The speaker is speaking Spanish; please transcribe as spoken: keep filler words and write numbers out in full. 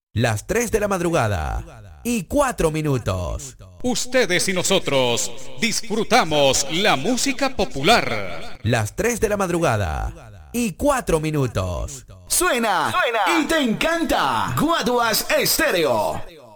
Las tres de la madrugada y cuatro minutos. Ustedes y nosotros disfrutamos la música popular. Las tres de la madrugada y cuatro minutos. Suena, suena y te encanta. Guaduas Estéreo.